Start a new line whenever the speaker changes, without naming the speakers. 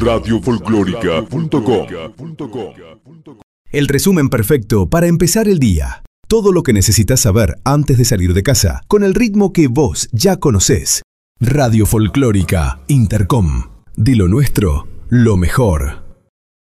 radiofolclórica.com.
El resumen perfecto para empezar el día. Todo lo que necesitas saber antes de salir de casa, con el ritmo que vos ya conocés. Radio Folclórica Intercom. De lo nuestro, lo mejor.